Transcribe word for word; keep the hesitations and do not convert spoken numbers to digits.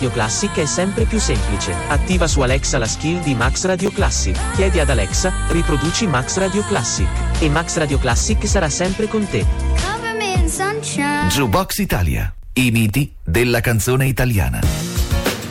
Radio Classic è sempre più semplice. Attiva su Alexa la skill di Max Radio Classic. Chiedi ad Alexa, riproduci Max Radio Classic. E Max Radio Classic sarà sempre con te. Jukebox Italia. I miti della canzone italiana.